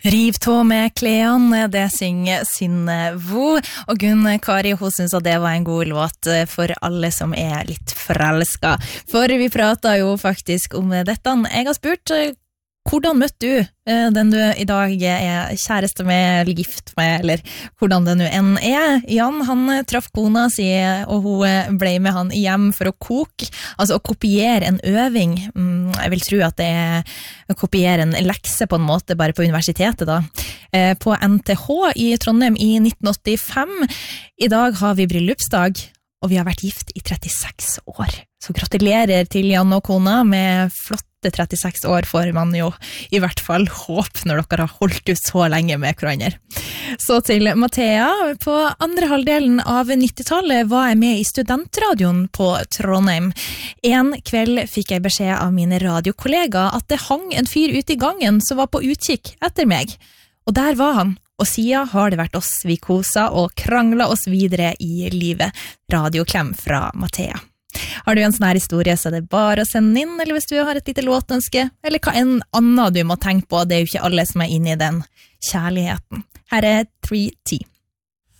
Riv tå med klærne, det synger Synnevo, og Gunn Kari, hun synes at det var en god låt for alle som er litt forelska. For vi pratet jo faktisk om dette. Jeg har spurt, hvordan møtte du den du i dag er kjæreste med, eller gift med, eller hvordan det nå enn er? Jan, han traff kona si, og hun ble med han hjem for å koke, altså å kopiere en øving. Jeg vil tro at det er å kopiere en lekse på en måte, bare på universitetet da. På NTH i Trondheim i 1985. I dag har vi bryllupsdag, og vi har vært gift i 36 år. Så gratulerer til Jan og kona med flotte 36 år, får man jo i hvert fall håp når dere har holdt ut så lenge med hverandre. Så til Mathea. På andre halvdelen av 90-tallet var jeg med i studentradioen på Trondheim. En kveld fikk jeg beskjed av mine radiokollegaer at det hang en fyr ute i gangen som var på utkikk etter meg. Og der var han. Og siden har det vært oss, vi kosa og krangla oss videre i livet. Radioklem fra Mathea. Har du en sånn her historie, så er det bare å sende inn, eller hvis du har et lite låtønske, eller hva en annen du må tenke på, det er jo ikke alle som er inne i den kjærligheten. Her er 3T.